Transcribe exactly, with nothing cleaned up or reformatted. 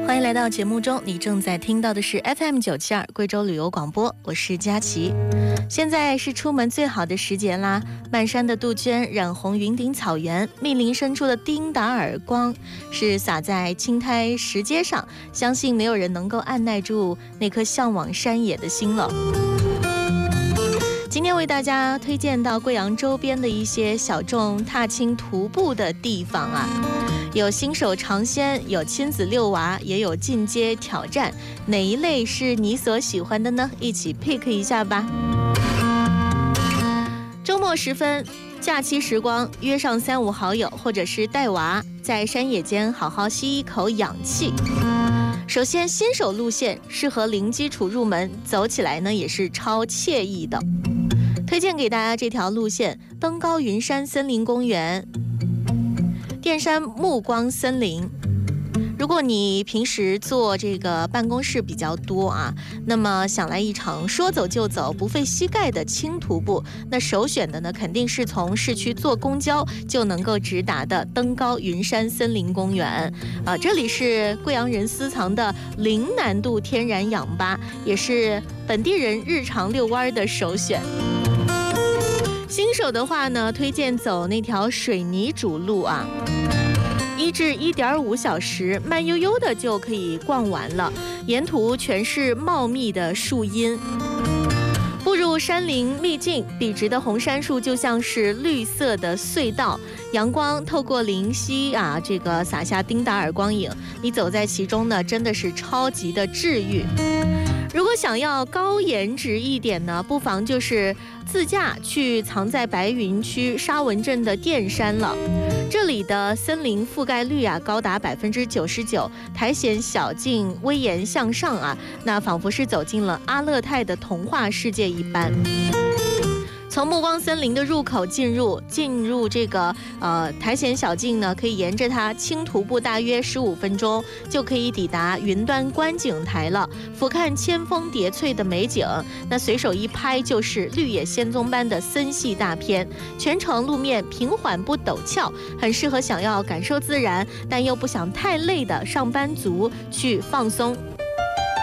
欢迎来到节目中，你正在听到的是 F M 九七二贵州旅游广播，我是佳琪。现在是出门最好的时节啦，漫山的杜鹃染红云顶草原，密林深处的丁达尔光是洒在青苔石阶上，相信没有人能够按耐住那颗向往山野的心了。今天为大家推荐到贵阳周边的一些小众踏青徒步的地方啊，有新手尝鲜，有亲子遛娃，也有进阶挑战，哪一类是你所喜欢的呢？一起 pick 一下吧。周末时分，假期时光，约上三五好友，或者是带娃，在山野间好好吸一口氧气。首先，新手路线适合零基础入门，走起来呢也是超惬意的。推荐给大家这条路线：登高云山森林公园、淀山暮光森林。如果你平时做这个办公室比较多啊，那么想来一场说走就走、不费膝盖的轻徒步，那首选的呢肯定是从市区坐公交就能够直达的登高云山森林公园啊。这里是贵阳人私藏的零难度天然氧吧，也是本地人日常遛弯的首选。新手的话呢，推荐走那条水泥主路啊。一至一点五小时，慢悠悠的就可以逛完了。沿途全是茂密的树荫，步入山林秘境，笔直的红杉树就像是绿色的隧道，阳光透过林隙啊，这个洒下丁达尔光影，你走在其中呢，真的是超级的治愈。如果想要高颜值一点呢，不妨就是自驾去藏在白云区沙文镇的淀山了。这里的森林覆盖率啊高达百分之九十九，苔藓小径蜿蜒向上啊，那仿佛是走进了阿勒泰的童话世界一般。从暮光森林的入口进入，进入这个呃苔藓小径呢，可以沿着它轻徒步大约十五分钟，就可以抵达云端观景台了，俯瞰千峰叠翠的美景。那随手一拍就是绿野仙踪般的森系大片，全程路面平缓不陡峭，很适合想要感受自然但又不想太累的上班族去放松